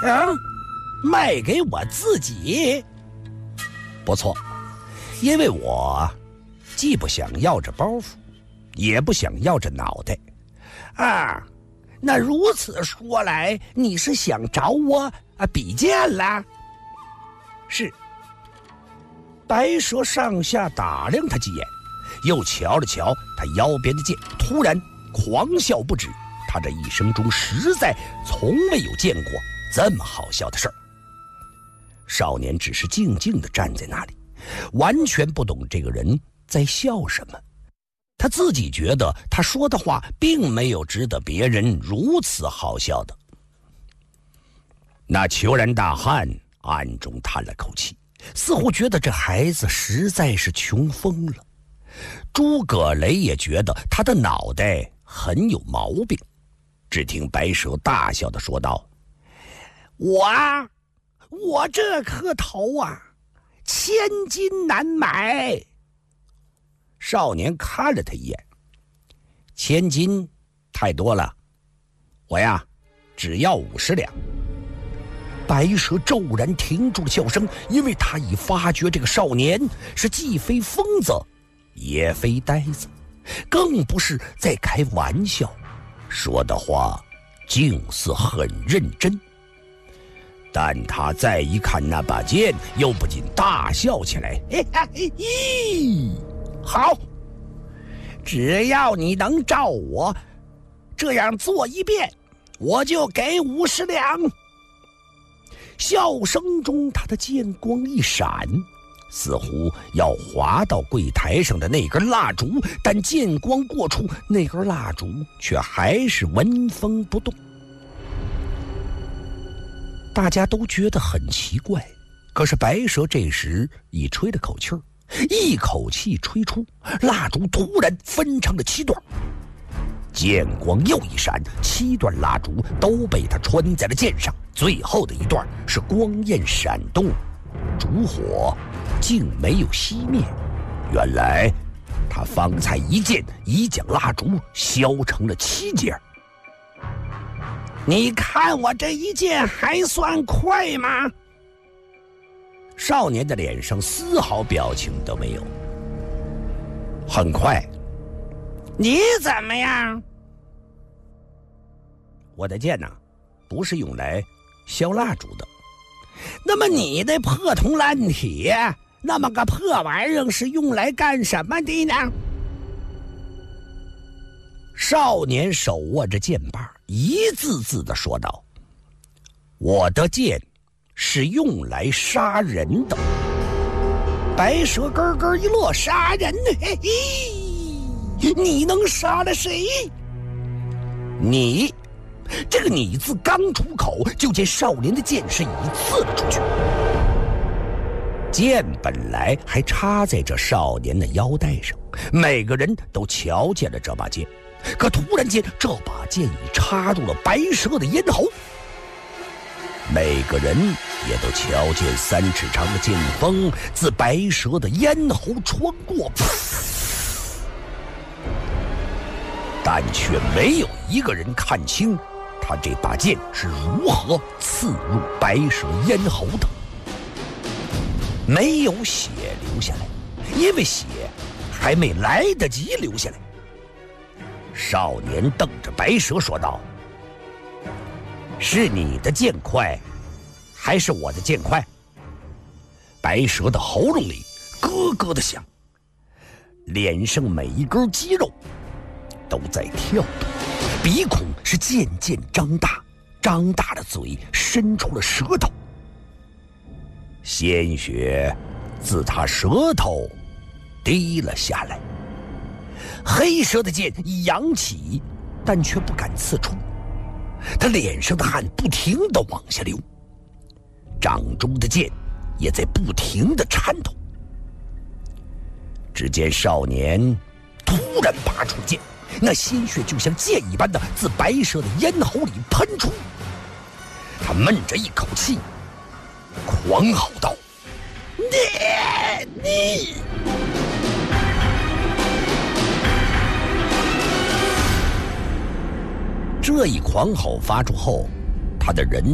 卖给我自己？不错，因为我既不想要这包袱，也不想要这脑袋。那如此说来，你是想找我比剑了？是。白蛇上下打量他几眼，又瞧了瞧他腰边的剑，突然狂笑不止。他这一生中实在从未有见过这么好笑的事儿。少年只是静静地站在那里，完全不懂这个人在笑什么。他自己觉得他说的话并没有值得别人如此好笑的。那虬髯大汉暗中叹了口气，似乎觉得这孩子实在是穷疯了。诸葛雷也觉得他的脑袋很有毛病。只听白蛇大笑地说道：我这颗头千金难买。少年看了他一眼，1000金太多了，我只要50两。白蛇骤然停住了笑声，因为他已发觉这个少年是既非疯子也非呆子，更不是在开玩笑，说的话竟似很认真。但他再一看那把剑，又不禁大笑起来。好，只要你能照我这样做一遍，我就给50两。笑声中，他的剑光一闪，似乎要划到柜台上的那根蜡烛，但剑光过处，那根蜡烛却还是纹风不动。大家都觉得很奇怪，可是白蛇这时已吹了口气儿，一口气吹出，蜡烛突然分成了7段，剑光又一闪，7段蜡烛都被他穿在了剑上，最后的一段是光焰闪动，烛火竟没有熄灭。原来他方才一剑已将蜡烛削成了7截。你看我这一剑还算快吗？少年的脸上丝毫表情都没有。很快。你怎么样？我的剑不是用来削蜡烛的。那么你的破铜烂铁，那么个破玩意儿是用来干什么的呢？少年手握着剑把，一字字地说道：我的剑是用来杀人的。白蛇咯咯一乐，杀人？嘿嘿，你能杀了谁？你，这个你字刚出口，就见少年的剑是已刺了出去。剑本来还插在这少年的腰带上，每个人都瞧见了这把剑，可突然间这把剑已插入了白蛇的咽喉。每个人也都瞧见3尺长的剑锋自白蛇的咽喉穿过，但却没有一个人看清他这把剑是如何刺入白蛇咽喉的。没有血流下来，因为血还没来得及流下来。少年瞪着白蛇说道：是你的剑快，还是我的剑快？白蛇的喉咙里咯咯的响，脸上每一根肌肉都在跳动，鼻孔是渐渐张大，张大的嘴伸出了舌头，鲜血自他舌头滴了下来。黑蛇的剑扬起，但却不敢刺出，他脸上的汗不停地往下流，掌中的剑也在不停地颤抖。只见少年突然拔出剑，那鲜血就像箭一般的自白蛇的咽喉里喷出。他闷着一口气，狂吼道：你！这一狂吼发出后，他的人